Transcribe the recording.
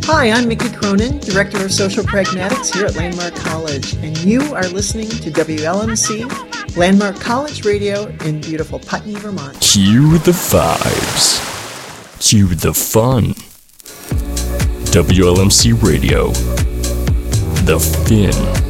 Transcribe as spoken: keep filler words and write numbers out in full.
Hi, I'm Mickey Cronin, Director of Social Pragmatics here at Landmark College, and you are listening to W L M C, Landmark College Radio in beautiful Putney, Vermont. Cue the vibes. Cue the fun. W L M C Radio. The Fin.